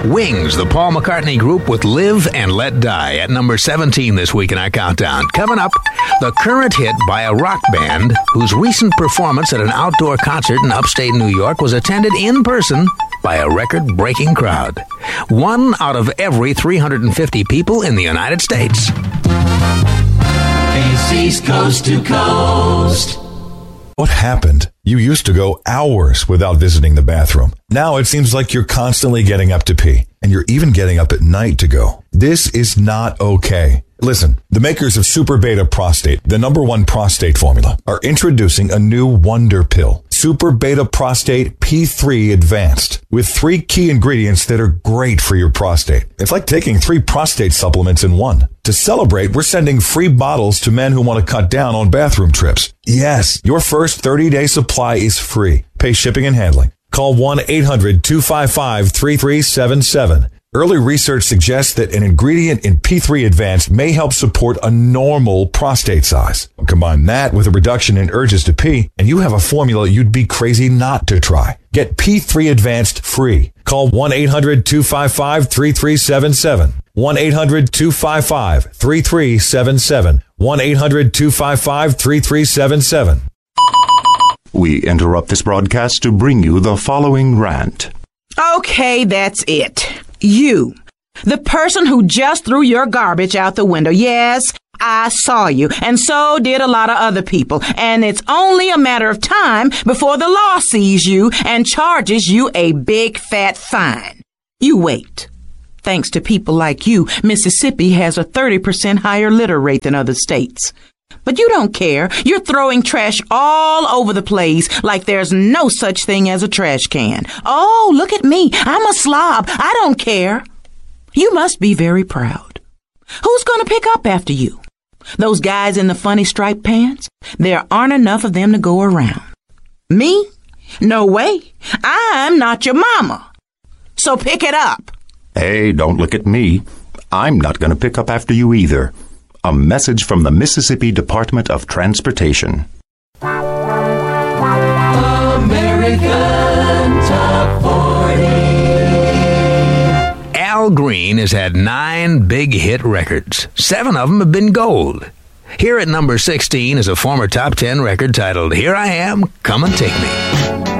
Wings, the Paul McCartney group with Live and Let Die at number 17 this week in our countdown. Coming up, the current hit by a rock band whose recent performance at an outdoor concert in upstate New York was attended in person by a record-breaking crowd. 1 out of every 350 people in the United States. KC's Coast to Coast. What happened? You used to go hours without visiting the bathroom. Now it seems like you're constantly getting up to pee, and you're even getting up at night to go. This is not okay. Listen, the makers of Super Beta Prostate, the #1 prostate formula, are introducing a new wonder pill, Super Beta Prostate P3 Advanced, with 3 key ingredients that are great for your prostate. It's like taking 3 prostate supplements in one. To celebrate, we're sending free bottles to men who want to cut down on bathroom trips. Yes, your first 30-day supply is free. Pay shipping and handling. Call 1-800-255-3377. Early research suggests that an ingredient in P3 Advanced may help support a normal prostate size. Combine that with a reduction in urges to pee, and you have a formula you'd be crazy not to try. Get P3 Advanced free. Call 1-800-255-3377. 1-800-255-3377. 1-800-255-3377. We interrupt this broadcast to bring you the following rant. Okay, that's it. You, the person who just threw your garbage out the window. Yes, I saw you, and so did a lot of other people. And it's only a matter of time before the law sees you and charges you a big fat fine. You wait. Thanks to people like you, Mississippi has a 30% higher litter rate than other states. But you don't care. You're throwing trash all over the place like there's no such thing as a trash can. Oh, look at me. I'm a slob. I don't care. You must be very proud. Who's going to pick up after you? Those guys in the funny striped pants? There aren't enough of them to go around. Me? No way. I'm not your mama. So pick it up. Hey, don't look at me. I'm not going to pick up after you either. A message from the Mississippi Department of Transportation. American Top 40. Al Green has had 9 big hit records. 7 of them have been gold. Here at number 16 is a former top 10 record titled Here I Am, Come and Take Me.